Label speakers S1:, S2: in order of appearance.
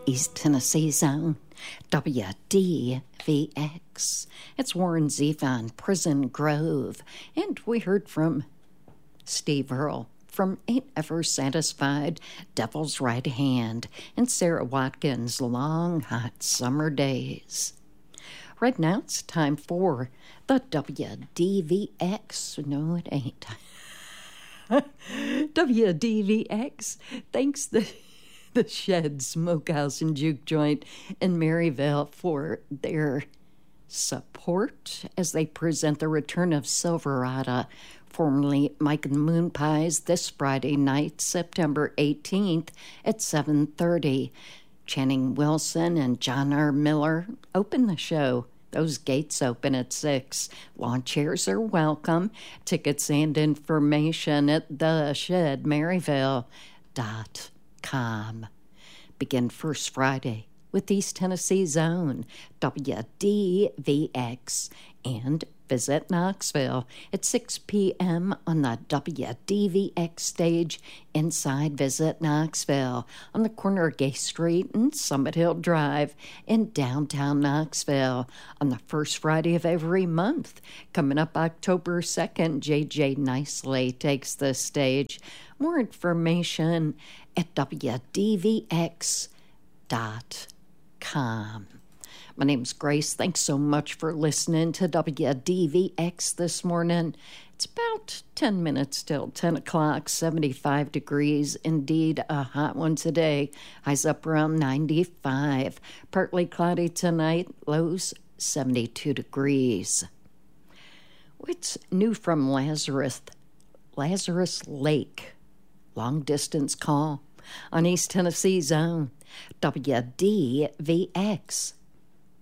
S1: East Tennessee Zone, WDVX. It's Warren Zevon, Prison Grove. And we heard from Steve Earle from Ain't Ever Satisfied, Devil's Right Hand, and Sarah Watkins, Long Hot Summer Days. Right now it's time for the WDVX. No, it ain't. WDVX. Thanks the Shed Smokehouse and Juke Joint in Maryville for their support as they present the return of Silverado, formerly Mike and the Moon Pies, this Friday night, September 18th at 7:30. Channing Wilson and John R. Miller open the show. Those gates open at 6. Lawn chairs are welcome. Tickets and information at theshedmaryville.com. Begin first Friday with East Tennessee Zone, WDVX, and visit Knoxville at 6 p.m. on the WDVX stage inside Visit Knoxville on the corner of Gay Street and Summit Hill Drive in downtown Knoxville on the first Friday of every month. Coming up October 2nd, JJ Nicely takes the stage. More information at WDVX.com. My name's Grace. Thanks so much for listening to WDVX this morning. It's about 10 minutes till 10 o'clock, 75 degrees. Indeed, a hot one today. Highs up around 95. Partly cloudy tonight, lows 72 degrees. What's new from Lazarus Lake? Long distance call on East Tennessee Zone, WDVX.